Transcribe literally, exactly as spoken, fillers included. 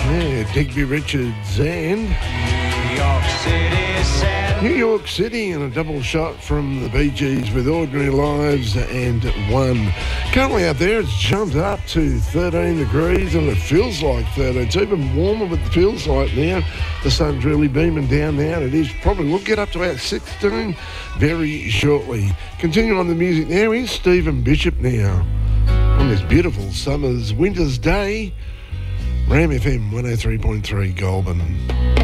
Yeah, Digby Richards and New York City said New York City, and a double shot from the Bee Gees with Ordinary Lives and One. Currently out there, it's jumped up to thirteen degrees and it feels like thirteen. It's even warmer, but it feels like now. The sun's really beaming down now. It is probably, we'll get up to about sixteen very shortly. Continuing on the music now is Stephen Bishop now on this beautiful summer's winter's day. Ram F M one oh three point three Goulburn.